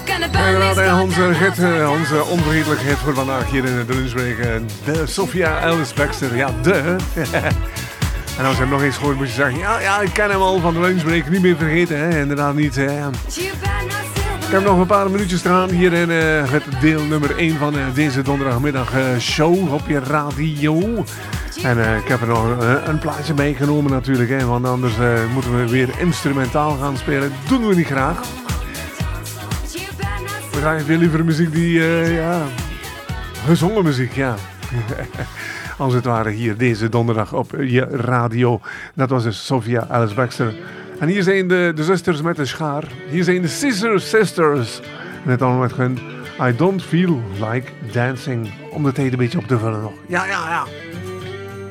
En onze onvergetelijke hit voor vandaag hier in de lunchbreak. De Sophia Alice Baxter. Ja, de. En als je hem nog eens hoort, moet je zeggen... Ja, ik ken hem al van de lunchbreak. Niet meer vergeten, hè? Inderdaad niet. Hè? Ik heb nog een paar minuutjes staan hier in het deel nummer 1 van deze donderdagmiddag show op je radio. En ik heb er nog een plaatje meegenomen natuurlijk, hè, want anders moeten we weer instrumentaal gaan spelen. Dat doen we niet graag. We draaien veel liever muziek die, gezongen muziek, ja. Als het ware hier deze donderdag op je radio. Dat was dus Sophia Alice Baxter. En hier zijn de zusters met de schaar. Hier zijn de Scissor Sisters. En het allemaal met hun I Don't Feel Like Dancing. Om de tijd een beetje op te vullen nog. Ja.